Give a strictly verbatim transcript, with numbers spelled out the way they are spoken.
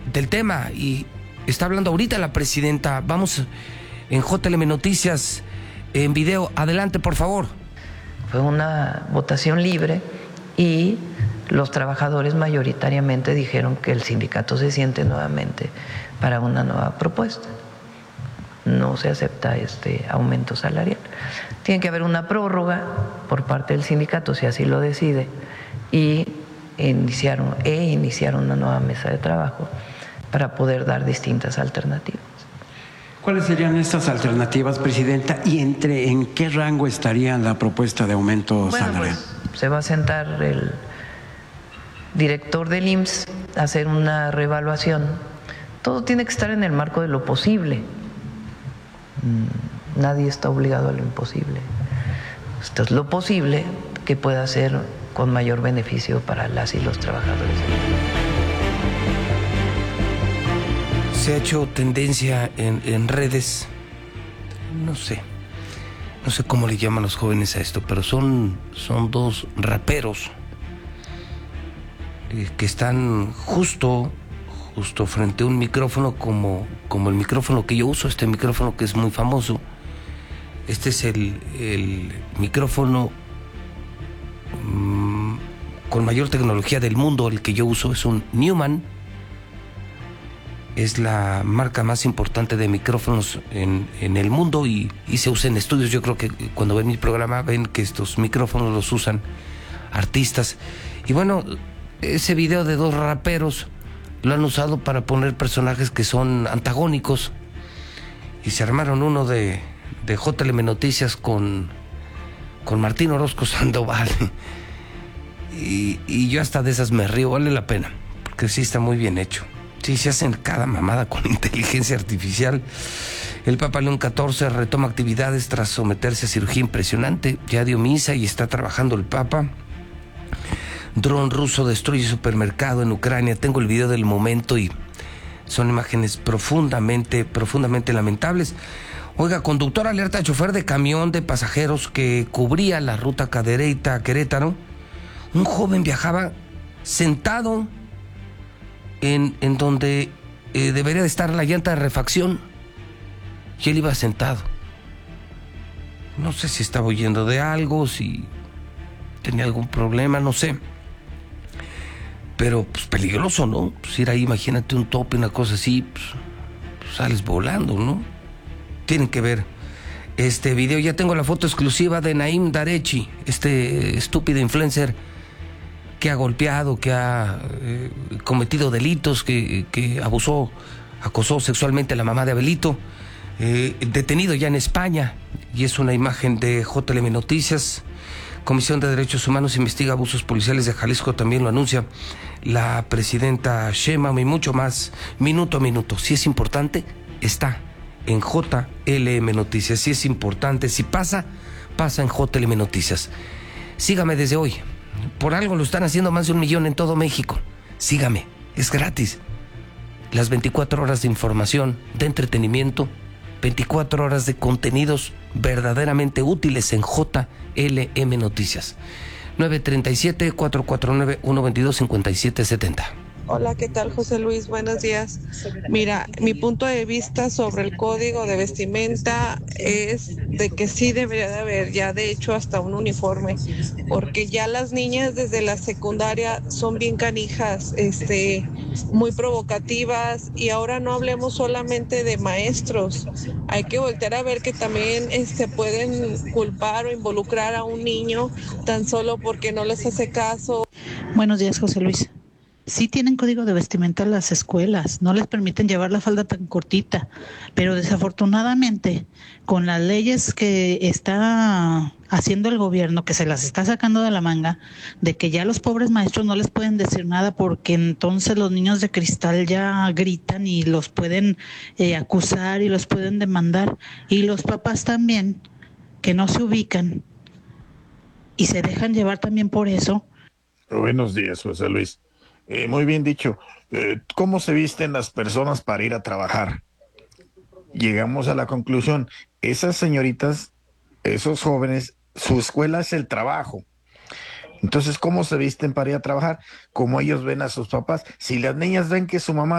del tema y está hablando ahorita la presidenta. Vamos en J L M Noticias en video. Adelante, por favor. Fue una votación libre y los trabajadores mayoritariamente dijeron que el sindicato se siente nuevamente para una nueva propuesta. No se acepta este aumento salarial. Tiene que haber una prórroga por parte del sindicato, si así lo decide, y iniciaron, e iniciaron una nueva mesa de trabajo para poder dar distintas alternativas. ¿Cuáles serían estas alternativas, presidenta? ¿Y entre en qué rango estaría la propuesta de aumento bueno, salarial? Pues, se va a sentar el director del I M S a hacer una reevaluación. Todo tiene que estar en el marco de lo posible. Nadie está obligado a lo imposible. Esto es lo posible que pueda ser con mayor beneficio para las y los trabajadores. Se ha hecho tendencia en, en redes, no sé, no sé cómo le llaman los jóvenes a esto, pero son, son dos raperos eh, que están justo, justo frente a un micrófono como, como el micrófono que yo uso, este micrófono que es muy famoso. Este es el, el micrófono mmm, con mayor tecnología del mundo, el que yo uso es un Neumann. Es la marca más importante de micrófonos en, en el mundo y, y se usa en estudios. Yo creo que cuando ven mi programa ven que estos micrófonos los usan artistas. Y bueno, ese video de dos raperos lo han usado para poner personajes que son antagónicos. Y se armaron uno de, de J L M Noticias con, con Martín Orozco Sandoval. Y, y yo hasta de esas me río, vale la pena, porque sí está muy bien hecho. Sí, se hacen cada mamada con inteligencia artificial. El Papa León catorce retoma actividades tras someterse a cirugía impresionante. Ya dio misa y está trabajando el Papa. Dron ruso destruye supermercado en Ucrania. Tengo el video del momento y son imágenes profundamente, profundamente lamentables. Oiga, conductor alerta a chofer de camión de pasajeros que cubría la ruta Cadereyta-Querétaro. Un joven viajaba sentado En, en donde eh, debería de estar la llanta de refacción y él iba sentado. No sé si estaba huyendo de algo, si tenía algún problema, no sé. Pero pues peligroso, ¿no? Pues ir ahí, imagínate un tope, una cosa así, pues, pues sales volando, ¿no? Tienen que ver este video. Ya tengo la foto exclusiva de Naim Darechi, este estúpido influencer que ha golpeado, que ha eh, cometido delitos, que, que abusó, acosó sexualmente a la mamá de Abelito, eh, detenido ya en España, y es una imagen de J L M Noticias. Comisión de Derechos Humanos investiga abusos policiales de Jalisco, también lo anuncia la presidenta Sheinbaum y mucho más, minuto a minuto. Si es importante, está en J L M Noticias. Si es importante, si pasa, pasa en J L M Noticias. Sígame desde hoy. Por algo lo están haciendo más de un millón en todo México. Sígame, es gratis. Las veinticuatro horas de información, de entretenimiento, veinticuatro horas de contenidos verdaderamente útiles en J L M Noticias. nueve tres siete, cuatro cuatro nueve, uno dos dos, cinco siete siete cero. Hola, ¿qué tal, José Luis? Buenos días. Mira, mi punto de vista sobre el código de vestimenta es de que sí debería de haber ya de hecho hasta un uniforme, porque ya las niñas desde la secundaria son bien canijas, este, muy provocativas, y ahora no hablemos solamente de maestros, hay que voltear a ver que también este, pueden culpar o involucrar a un niño tan solo porque no les hace caso. Buenos días, José Luis. Sí tienen código de vestimenta las escuelas, no les permiten llevar la falda tan cortita, pero desafortunadamente con las leyes que está haciendo el gobierno, que se las está sacando de la manga, de que ya los pobres maestros no les pueden decir nada porque entonces los niños de cristal ya gritan y los pueden eh, acusar y los pueden demandar, y los papás también, que no se ubican y se dejan llevar también por eso. Buenos días, José Luis. Eh, muy bien dicho. Eh, ¿Cómo se visten las personas para ir a trabajar? Llegamos a la conclusión, esas señoritas, esos jóvenes, su escuela es el trabajo. Entonces, ¿cómo se visten para ir a trabajar? Como ellos ven a sus papás. Si las niñas ven que su mamá